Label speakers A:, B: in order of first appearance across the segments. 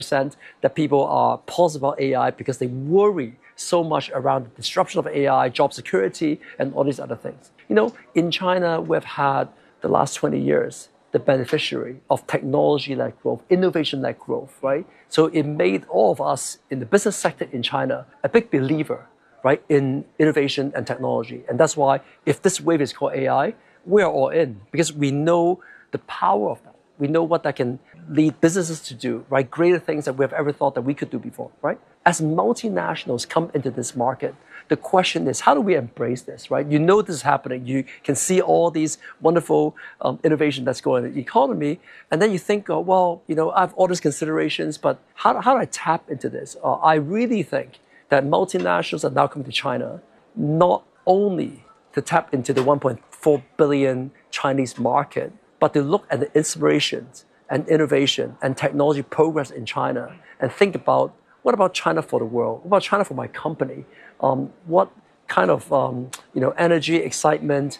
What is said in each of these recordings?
A: that people are positive about AI because they worry so much around the disruption of AI, job security, and all these other things. In China, we've had the last 20 years the beneficiary of technology-led growth, innovation-led growth, right? So it made all of us in the business sector in China a big believer, right, in innovation and technology. And that's why if this wave is called AI, we are all in because we know the power of that. We know what that can lead businesses to do, right? Greater things that we have ever thought that we could do before, right? As multinationals come into this market, the question is, how do we embrace this, right? This is happening. You can see all these wonderful innovation that's going on in the economy. And then you think, I have all these considerations, but how do I tap into this? I really think that multinationals are now coming to China, not only to tap into the 1.4 billion Chinese market, but to look at the inspirations and innovation and technology progress in China and think about, what about China for the world? What about China for my company? What kind of energy, excitement,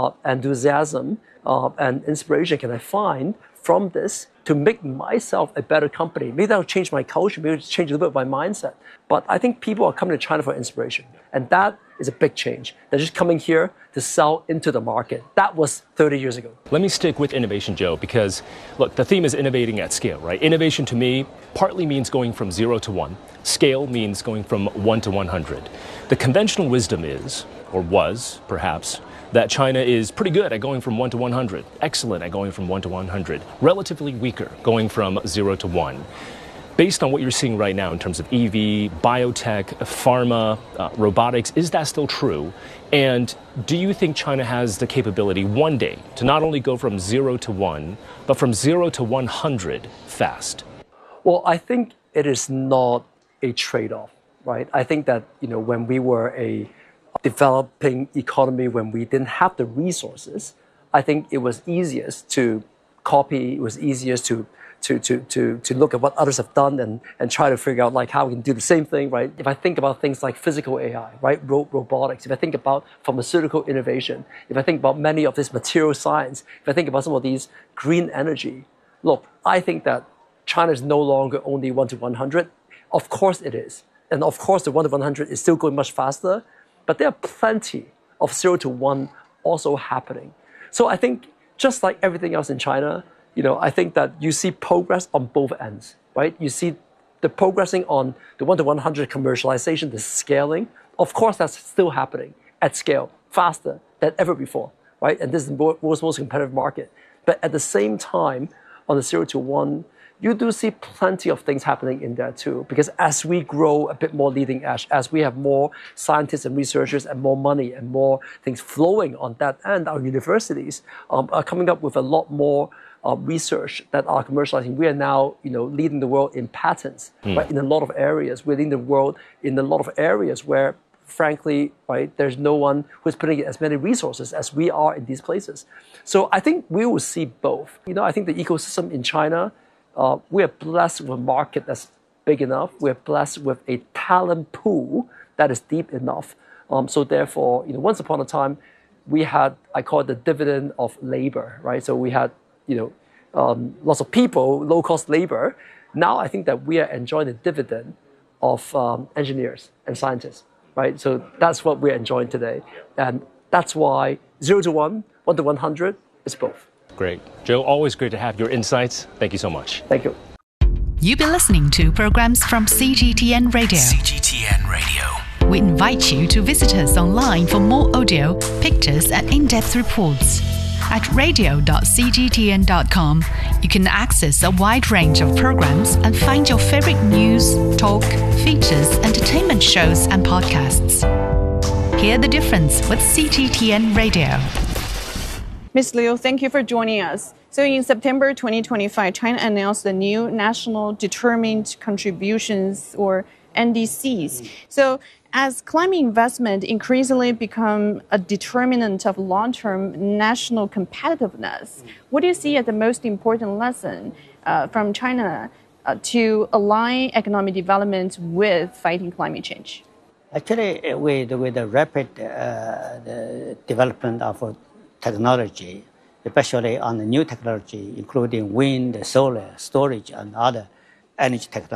A: enthusiasm, and inspiration can I find from this to make myself a better company? Maybe that'll change my culture, maybe it'll change a little bit of my mindset. But I think people are coming to China for inspiration. And that is a big change. They're just coming here to sell into the market. That was 30 years ago.
B: Let me stick with innovation, Joe, because look, the theme is innovating at scale, right? Innovation to me partly means going from 0 to 1. Scale means going from 1 to 100. The conventional wisdom is, or was perhaps, that China is pretty good at going from 1 to 100, excellent at going from 1 to 100, relatively weaker going from 0 to 1. Based on what you're seeing right now in terms of EV, biotech, pharma, robotics, is that still true? And do you think China has the capability one day to not only go from 0 to 1, but from 0 to 100 fast?
A: Well, I think it is not a trade-off, right? I think that, when we were a developing economy, when we didn't have the resources, I think it was easiest to copy, it was easiest to look at what others have done and try to figure out how we can do the same thing, right? If I think about things like physical AI, right, robotics, if I think about pharmaceutical innovation, if I think about many of this material science, if I think about some of these green energy, look, I think that China is no longer only 1 to 100. Of course it is. And of course the 1 to 100 is still going much faster, but there are plenty of 0 to 1 also happening. So I think just like everything else in China, I think that you see progress on both ends, right? You see the progressing on the 1 to 100 commercialization, the scaling. Of course, that's still happening at scale, faster than ever before, right? And this is the world's most competitive market. But at the same time, on the 0 to 1, you do see plenty of things happening in there too. Because as we grow a bit more leading edge, as we have more scientists and researchers and more money and more things flowing on that end, our universities are coming up with a lot more research that are commercializing. We are now, leading the world in patents, right? In a lot of areas, we're leading the world in a lot of areas where, frankly, right, there's no one who's putting as many resources as we are in these places. So I think we will see both. I think the ecosystem in China, we are blessed with a market that's big enough. We're blessed with a talent pool that is deep enough. So therefore, once upon a time, we had, I call it the dividend of labor, right? So we had lots of people, low-cost labor. Now I think that we are enjoying the dividend of engineers and scientists, right? So that's what we're enjoying today. And that's why 0 to 1, 1 to 100 is both.
B: Great. Joe, always great to have your insights. Thank you so much.
A: Thank you.
C: You've been listening to programs from CGTN Radio.
D: CGTN Radio.
C: We invite you to visit us online for more audio, pictures, and in-depth reports. At radio.cgtn.com, you can access a wide range of programs and find your favorite news, talk, features, entertainment shows, and podcasts. Hear the difference with CGTN Radio.
E: Ms. Liu, thank you for joining us. So in September 2025, China announced the new National Determined Contributions, or NDCs. So as climate investment increasingly become a determinant of long-term national competitiveness, what do you see as the most important lesson from China to align economic development with fighting climate change?
F: Actually, with the rapid development of technology, especially on the new technology, including wind, solar, storage, and other energy technology,